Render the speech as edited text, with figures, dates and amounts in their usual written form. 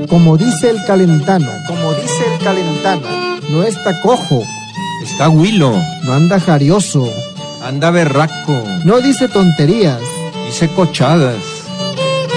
Como dice el calentano, no está cojo, está huilo, no anda jarioso, anda berraco, no dice tonterías, dice cochadas.